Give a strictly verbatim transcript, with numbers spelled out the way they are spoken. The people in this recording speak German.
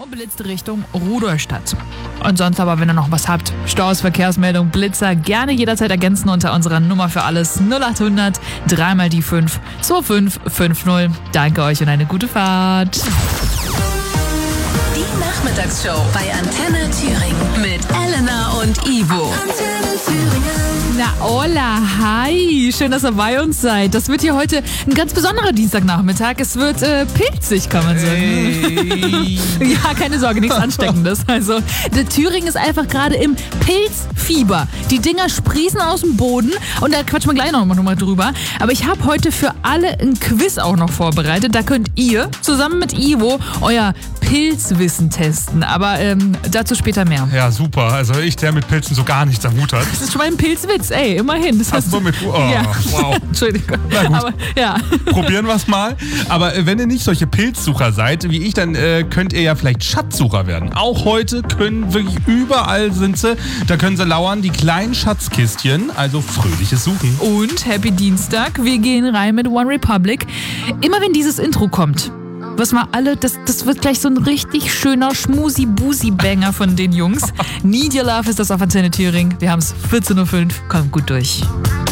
und blitzt Richtung Rudolstadt. Und sonst aber, wenn ihr noch was habt, Staus, Verkehrsmeldung, Blitzer, gerne jederzeit ergänzen unter unserer Nummer für alles null acht hundert drei mal die fünf zwei fünf fünf null. Danke euch und eine gute Fahrt. Die Nachmittagsshow bei Antenne Thüringen mit Elena und Ivo. Antenne Thüringen. Na hola, hi, schön, dass ihr bei uns seid. Das wird hier heute ein ganz besonderer Dienstagnachmittag. Es wird äh, pilzig, kann man sagen. Hey. Ja, keine Sorge, nichts Ansteckendes. Also, der Thüringen ist einfach gerade im Pilzfieber. Die Dinger sprießen aus dem Boden und da quatschen wir gleich noch mal drüber. Aber ich habe heute für alle ein Quiz auch noch vorbereitet. Da könnt ihr zusammen mit Ivo euer Pilzwissen testen. Aber ähm, dazu später mehr. Ja, super. Also ich, der mit Pilzen so gar nichts am Hut hat. Das ist schon mal ein Pilzwitz, ey, immerhin. Das Ach hast so, du- mit... Oh, Ja. wow. Entschuldigung. Na gut. Aber ja. Probieren wir es mal. Aber äh, wenn ihr nicht solche Pilzsucher seid wie ich, dann äh, könnt ihr ja vielleicht Schatzsucher werden. Auch heute können wirklich überall sind sie. Da können sie lauern, die kleinen Schatzkistchen. Also fröhliches Suchen. Und Happy Dienstag. Wir gehen rein mit One Republic. Immer wenn dieses Intro kommt, was mal alle, das, das wird gleich so ein richtig schöner Schmusi-Busi-Banger von den Jungs. Need Your Love ist das auf Antenne Thüringen. Wir haben es vierzehn Uhr fünf. Kommt gut durch.